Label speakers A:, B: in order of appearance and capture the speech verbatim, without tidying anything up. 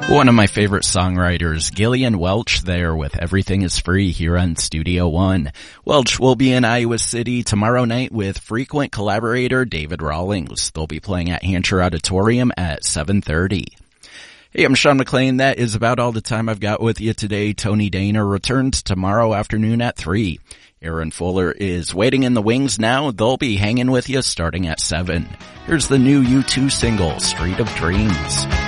A: One of my favorite songwriters, Gillian Welch, there with Everything is Free here on Studio One. Welch will be in Iowa City tomorrow night with frequent collaborator David Rawlings. They'll be playing at Hancher Auditorium at seven thirty. Hey, I'm Sean McLean. That is about all the time I've got with you today. Tony Dana returns tomorrow afternoon at three. Aaron Fuller is waiting in the wings now. They'll be hanging with you starting at seven. Here's the new U two single, Street of Dreams.